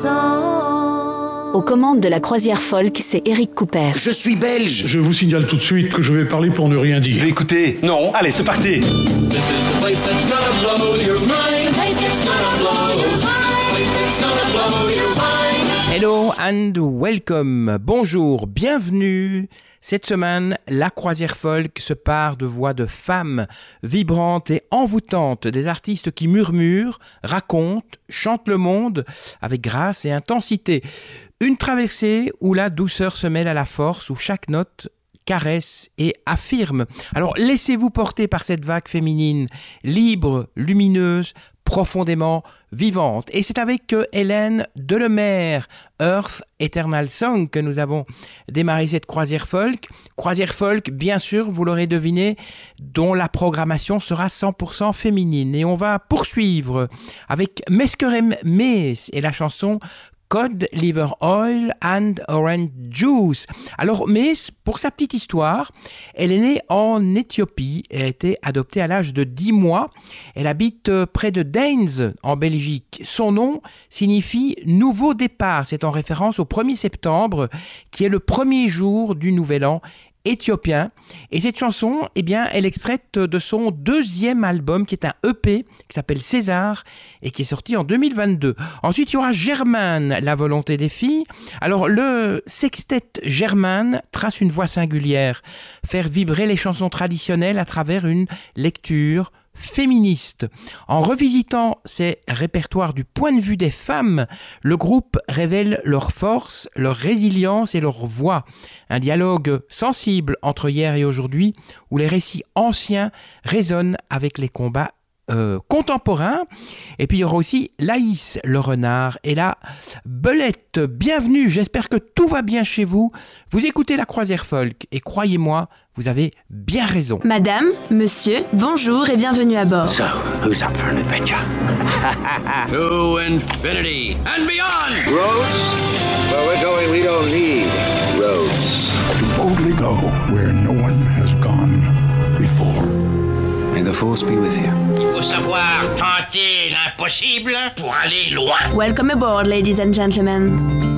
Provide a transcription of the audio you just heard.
Aux commandes de la croisière folk, c'est Eric Cooper. Je suis belge. Je vous signale tout de suite que je vais parler pour ne rien dire. Écoutez, non. Allez, c'est parti. Hello and welcome. Bonjour, bienvenue. Cette semaine, la croisière folk se part de voix de femmes vibrantes et envoûtantes, des artistes qui murmurent, racontent, chantent le monde avec grâce et intensité. Une traversée où la douceur se mêle à la force, où chaque note caresse et affirme. Alors laissez-vous porter par cette vague féminine, libre, lumineuse, profondément vivante. Et c'est avec Hélène Delemaire, Earth Eternal Song, que nous avons démarré cette croisière folk. Croisière folk, bien sûr, vous l'aurez deviné, dont la programmation sera 100% féminine. Et on va poursuivre avec Meskerem Mees et la chanson Cod Liver Oil and Orange Juice. Alors, Mees, pour sa petite histoire, elle est née en Éthiopie. Elle a été adoptée à l'âge de 10 mois. Elle habite près de Deins, en Belgique. Son nom signifie « nouveau départ ». C'est en référence au 1er septembre, qui est le premier jour du Nouvel An éthiopien. Et cette chanson, eh bien, elle est extraite de son deuxième album, qui est un EP, qui s'appelle César, et qui est sorti en 2022. Ensuite, il y aura Germaine, La volonté des filles. Alors, le sextet Germaine trace une voix singulière, faire vibrer les chansons traditionnelles à travers une lecture féministe. En revisitant ces répertoires du point de vue des femmes, le groupe révèle leur force, leur résilience et leur voix. Un dialogue sensible entre hier et aujourd'hui, où les récits anciens résonnent avec les combats contemporains. Et puis il y aura aussi Laïs le renard et la Belette. Bienvenue, j'espère que tout va bien chez vous. Vous écoutez la croisière folk et croyez-moi, vous avez bien raison. Madame, monsieur, bonjour et bienvenue à bord. So, who's up for an adventure? To infinity and beyond! Roads? Where we're going, we don't need roads. To boldly go where no one has gone before. May the force be with you. Il faut savoir tenter l'impossible pour aller loin. Welcome aboard, ladies and gentlemen.